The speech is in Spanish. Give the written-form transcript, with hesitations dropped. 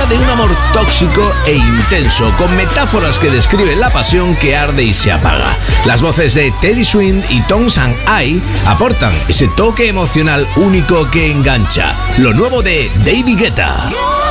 habla de un amor tóxico e intenso, con metáforas que describen la pasión que arde y se apaga. Las voces de Teddy Swims y Tones and I aportan ese toque emocional único que engancha. Lo nuevo de David Guetta.